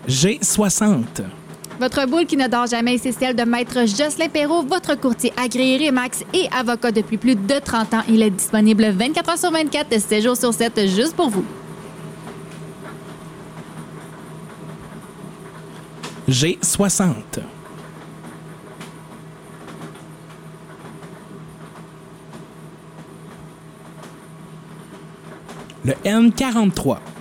G60. Votre boule qui ne dort jamais, c'est celle de Maître Jocelyn Perrault, votre courtier agréé Remax et avocat depuis plus de 30 ans. Il est disponible 24 heures sur 24, 7 jours sur 7, juste pour vous. G60. Le N43.